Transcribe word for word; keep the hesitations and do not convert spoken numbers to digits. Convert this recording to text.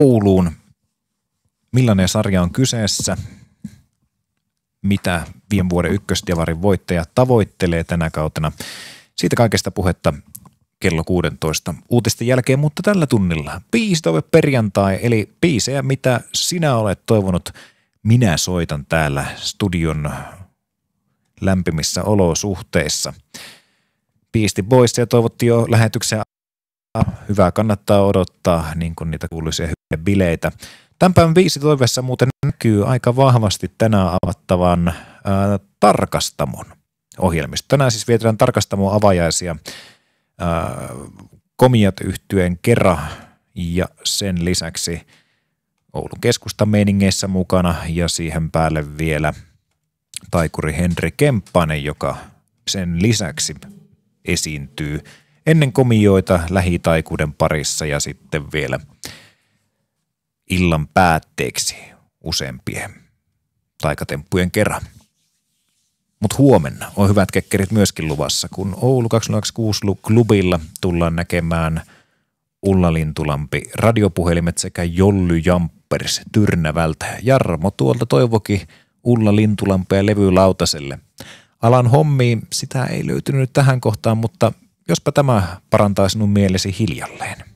Ouluun. Millainen sarja on kyseessä? Mitä viime vuoden ykkösdivarin voittaja tavoittelee tänä kautena? Siitä kaikesta puhetta kello kuusitoista uutisten jälkeen, mutta tällä tunnilla biisitoive perjantai, eli biisejä, mitä sinä olet toivonut. Minä soitan täällä studion lämpimissä olosuhteissa. Beastie Boysia toivottiin jo lähetyksen. Hyvää kannattaa odottaa, niin kuin niitä kuuluisia hyviä bileitä. Tämän päivän biisitoiveessa muuten näkyy aika vahvasti tänään avattavan ää, Tarkastamon ohjelmista. Tänään siis vietetään Tarkastamon avajaisia ää, Komiat -yhtyeen Kera ja sen lisäksi Oulun keskustan meiningeissä mukana ja siihen päälle vielä taikuri Henri Kemppainen, joka sen lisäksi esiintyy ennen komioita lähitaikuuden parissa ja sitten vielä illan päätteeksi useampien taikatemppujen kerran. Mutta huomenna on hyvät kekkerit myöskin luvassa, kun Oulu kaksituhattakaksikymmentäkuusi klubilla tullaan näkemään Ulla Lintulampi, radiopuhelimet sekä Jolly Jampers Tyrnävältä. Jarmo tuolta toivoki Ulla Lintulampea levylautaselle. Alan hommiin sitä ei löytynyt tähän kohtaan, mutta jospa tämä parantaa sinun mielesi hiljalleen.